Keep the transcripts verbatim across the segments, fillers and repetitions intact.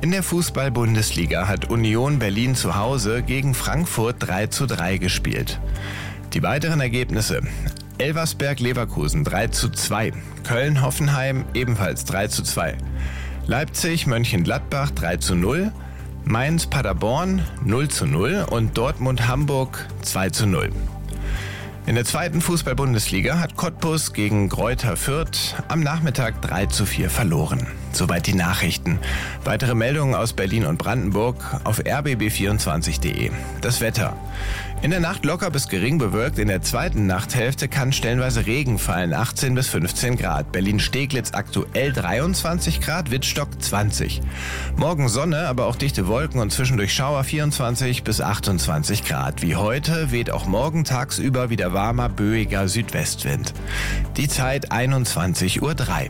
In der Fußball-Bundesliga hat Union Berlin zu Hause gegen Frankfurt drei zu drei gespielt. Die weiteren Ergebnisse: Elversberg-Leverkusen drei zu zwei, Köln-Hoffenheim ebenfalls drei zu zwei, Leipzig-Mönchengladbach drei zu null, Mainz-Paderborn null zu null und Dortmund-Hamburg zwei zu null. In der zweiten Fußball-Bundesliga hat Cottbus gegen Greuther Fürth am Nachmittag drei zu vier verloren. Soweit die Nachrichten. Weitere Meldungen aus Berlin und Brandenburg auf r b b vierundzwanzig punkt d e. Das Wetter. In der Nacht locker bis gering bewölkt, in der zweiten Nachthälfte kann stellenweise Regen fallen, achtzehn bis fünfzehn Grad. Berlin-Steglitz aktuell dreiundzwanzig Grad, Wittstock zwanzig. Morgen Sonne, aber auch dichte Wolken und zwischendurch Schauer, vierundzwanzig bis achtundzwanzig Grad. Wie heute weht auch morgen tagsüber wieder warmer, böiger Südwestwind. Die Zeit einundzwanzig Uhr drei.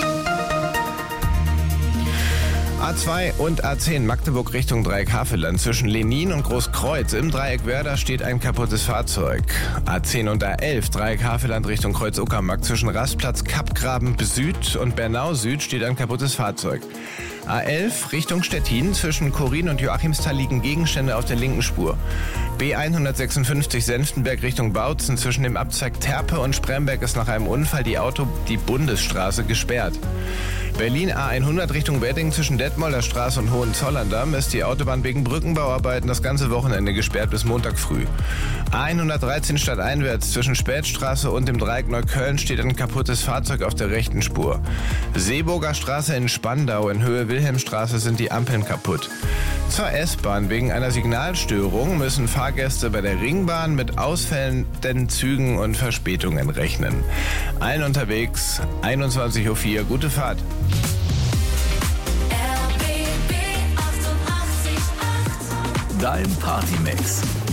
A zwei und A zehn Magdeburg Richtung Dreieck Havelland. Zwischen Lenin und Großkreuz im Dreieck Werder steht ein kaputtes Fahrzeug. A zehn und A elf Dreieck Havelland Richtung Kreuz Uckermark. Zwischen Rastplatz Kappgraben Süd und Bernau Süd steht ein kaputtes Fahrzeug. A elf Richtung Stettin. Zwischen Korin und Joachimsthal liegen Gegenstände auf der linken Spur. B hundertsechsundfünfzig Senftenberg Richtung Bautzen. Zwischen dem Abzweig Terpe und Spremberg ist nach einem Unfall die Auto die Bundesstraße gesperrt. Berlin A hundert Richtung Wedding. Zwischen Detmolder Straße und Hohenzollern-Damm ist die Autobahn wegen Brückenbauarbeiten das ganze Wochenende gesperrt bis Montag früh. A hundertdreizehn stadteinwärts. Zwischen Spätstraße und dem Dreieck Neukölln steht ein kaputtes Fahrzeug auf der rechten Spur. Seeburger Straße in Spandau in Höhe Wilhelmstraße sind die Ampeln kaputt. Zur S-Bahn. Wegen einer Signalstörung müssen Fahrgäste bei der Ringbahn mit ausfällenden Zügen und Verspätungen rechnen. Allen unterwegs, einundzwanzig Uhr vier, gute Fahrt. Dein Partymix.